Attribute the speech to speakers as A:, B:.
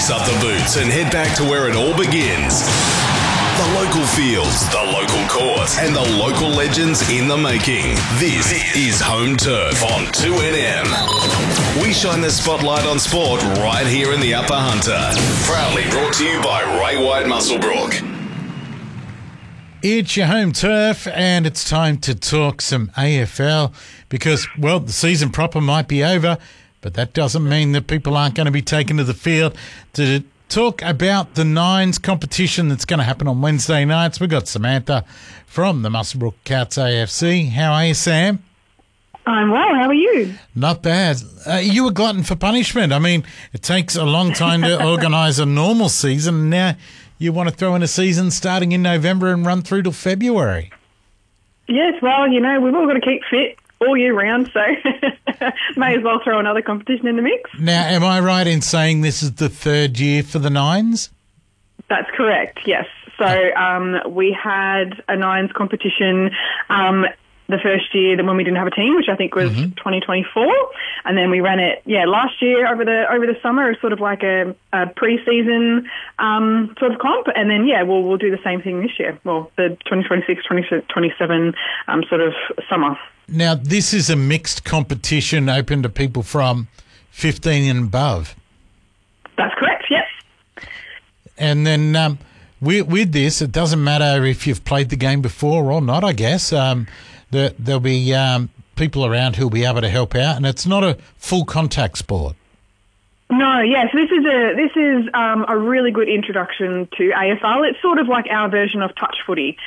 A: Lace up the boots and head back to where it all begins. The local fields, the local court, and the local legends in the making. This is Home Turf on 2NM. We shine the spotlight on sport right here in the Upper Hunter. Proudly brought to you by Ray White Muswellbrook.
B: It's your Home Turf, and it's time to talk some AFL because, well, the season proper might be over, but that doesn't mean that people aren't going to be taken to the field to talk about the Nines competition that's going to happen on Wednesday nights. We've got Samantha from the Muswellbrook Cats AFC. How are you, Sam?
C: I'm well. How are you?
B: Not bad. You a glutton for punishment. I mean, it takes a long time to organise a normal season, and now you want to throw in a season starting in November and run through till February.
C: Yes, well, you know, we've all got to keep fit all year round, so may as well throw another competition in the mix.
B: Now, am I right in saying this is the third year for the Nines?
C: That's correct, yes. So we had a Nines competition the first year when we didn't have a team, which I think was 2024, and then we ran it last year over the summer as sort of like a pre-season sort of comp, and then we'll do the same thing this year. Well, the 2026-2027 sort of summer.
B: Now, this is a mixed competition open to people from 15 and above.
C: That's correct, yes.
B: And then with this, it doesn't matter if you've played the game before or not, I guess. There'll be people around who'll be able to help out, and it's not a full contact sport.
C: No, yes, this is a really good introduction to AFL. It's sort of like our version of touch footy.